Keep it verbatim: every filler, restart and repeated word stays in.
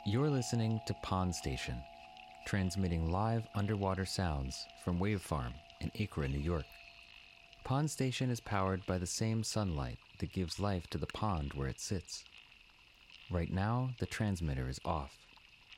You're listening to Pond Station, transmitting live underwater sounds from Wave Farm in Acra, New York. Pond Station is powered by the same sunlight that gives life to the pond where it sits. Right now, the transmitter is off.